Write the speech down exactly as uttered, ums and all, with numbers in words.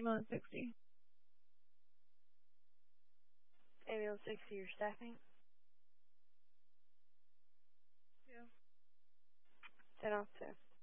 ambulance sixty. Ambulance sixty, you're staffing? Yeah. ten off two.